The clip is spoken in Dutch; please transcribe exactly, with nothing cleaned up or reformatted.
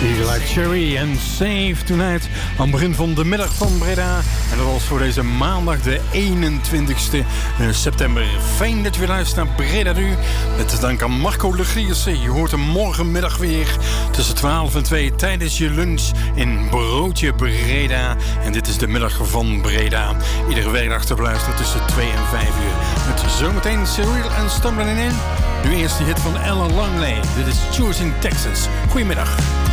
Like Cherry en Save Tonight aan het begin van de middag van Breda. En dat was voor deze maandag de eenentwintigste september. Fijn dat je weer luistert naar Breda Nu. Met te dank aan Marco Legiersen. Je hoort hem morgenmiddag weer tussen twaalf en twee tijdens je lunch in Broodje Breda. En dit is de middag van Breda. Iedere werkdag te beluisteren tussen twee en vijf uur. Met zometeen Cyril en Stumbling In. Nu eerst de hit van Ella Langley. Dit is Choosing Texas. Goedemiddag.